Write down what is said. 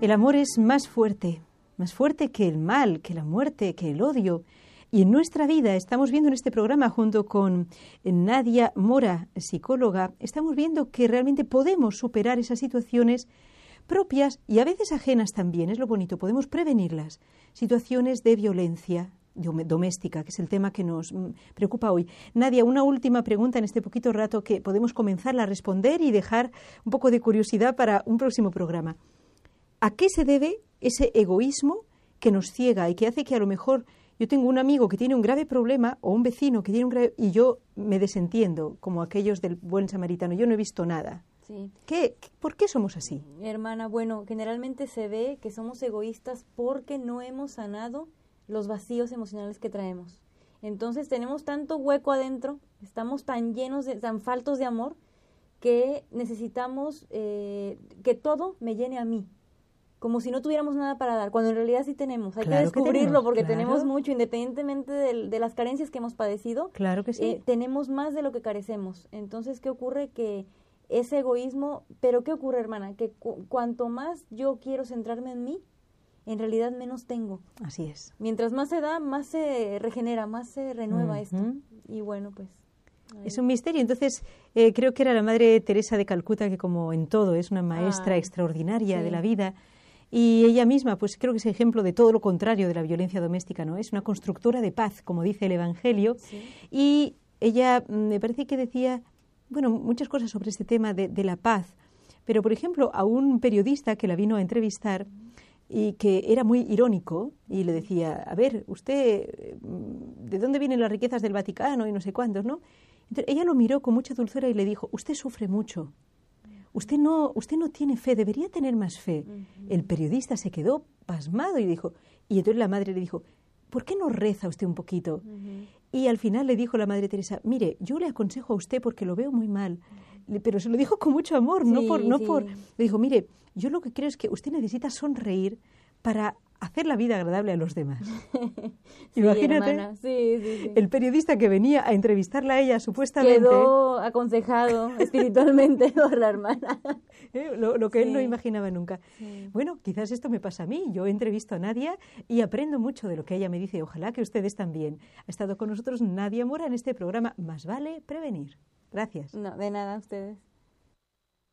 El amor es más fuerte que el mal, que la muerte, que el odio. Y en nuestra vida, estamos viendo en este programa junto con Nadia Mora, psicóloga, estamos viendo que realmente podemos superar esas situaciones propias y a veces ajenas también, es lo bonito, podemos prevenirlas. Situaciones de violencia doméstica, que es el tema que nos preocupa hoy. Nadia, una última pregunta en este poquito rato que podemos comenzar a responder y dejar un poco de curiosidad para un próximo programa. ¿A qué se debe ese egoísmo que nos ciega y que hace que a lo mejor yo tengo un amigo que tiene un grave problema o un vecino que tiene un grave y yo me desentiendo, como aquellos del buen samaritano, yo no he visto nada? Sí. ¿Por qué somos así? Hermana, bueno, generalmente se ve que somos egoístas porque no hemos sanado los vacíos emocionales que traemos. Entonces tenemos tanto hueco adentro, estamos tan llenos, tan faltos de amor, que necesitamos que todo me llene a mí, como si no tuviéramos nada para dar, cuando en realidad sí tenemos. Hay que descubrirlo porque tenemos mucho, independientemente de las carencias que hemos padecido. Claro que sí. Tenemos más de lo que carecemos. Entonces, ¿qué ocurre? Que ese egoísmo, pero ¿qué ocurre, hermana? Que cuanto más yo quiero centrarme en mí, en realidad menos tengo. Así es. Mientras más se da, más se regenera, más se renueva esto. Y bueno, pues... Es un misterio. Entonces, creo que era la Madre Teresa de Calcuta, que como en todo es una maestra extraordinaria de la vida. Y ella misma, pues creo que es ejemplo de todo lo contrario de la violencia doméstica, ¿no? Es una constructora de paz, como dice el Evangelio. Sí. Y ella, me parece que decía, bueno, muchas cosas sobre este tema de la paz. Pero, por ejemplo, a un periodista que la vino a entrevistar y que era muy irónico y le decía, a ver, usted, ¿de dónde vienen las riquezas del Vaticano y no sé cuántos, no? Entonces, ella lo miró con mucha dulzura y le dijo, usted sufre mucho. Usted no tiene fe, debería tener más fe. El periodista se quedó pasmado y dijo, y entonces la madre le dijo, ¿por qué no reza usted un poquito? Y al final le dijo la Madre Teresa, mire, yo le aconsejo a usted porque lo veo muy mal, pero se lo dijo con mucho amor, no por... Le dijo, mire, yo lo que creo es que usted necesita sonreír para hacer la vida agradable a los demás. Imagínate, hermana. Sí. El periodista que venía a entrevistarla a ella, supuestamente... Quedó aconsejado espiritualmente por la hermana. Lo que él no imaginaba nunca. Sí. Bueno, quizás esto me pasa a mí. Yo entrevisto a Nadia y aprendo mucho de lo que ella me dice. Ojalá que ustedes también. Ha estado con nosotros Nadia Mora en este programa Más vale prevenir. Gracias. No, de nada, a ustedes.